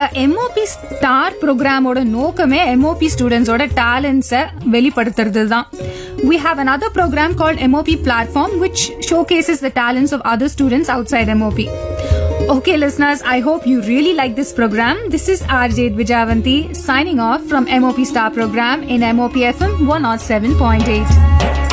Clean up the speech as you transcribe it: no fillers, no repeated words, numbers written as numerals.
MOP star ப்ரோக்ராமோட நோக்கமே MOP ஸ்டூடெண்ட்ஸோட டேலண்ட்ஸை வெளிப்படுத்துறது தான். We have another program called MOP Platform, which showcases the talents of other students outside MOP. Okay, listeners, I hope you really like this program. This is RJ Vijayavanti signing off from MOP Star Program in MOP FM 107.8.